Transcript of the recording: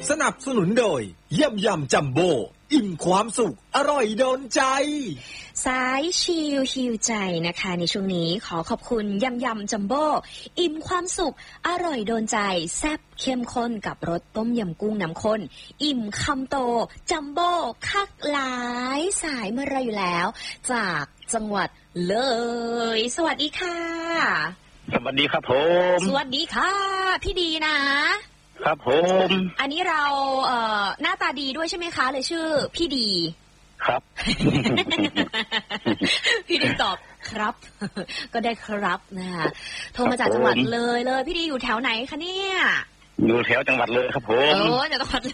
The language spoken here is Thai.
สนับสนุนโดยยำจัมโบ้อิ่มความสุขอร่อยโดนใจสายชิลฮิวใจนะคะในช่วงนี้ขอขอบคุณยำจัมโบ้อิ่มความสุขอร่อยโดนใจแซ่บเข้มข้นกับรสต้มยำกุ้งน้ำข้นอิ่มคำโตจัมโบ้คักหลายสายเมื่อไรอยู่แล้วจากจังหวัดเลยสวัสดีค่ะสวัสดีครับผมสวัสดีค่ะพี่ดีนะครับผมอันนี้เราหน้าตาดีด้วยใช่ไหมคะเลยชื่อพี่ดีครับพี่ดีตอบครับก็ได้ครับนะคะโทรมาจากจังหวัดเลยพี่ดีอยู่แถวไหนคะเนี่ยอยู่แถวจังหวัดเลยครับผมจังหวัด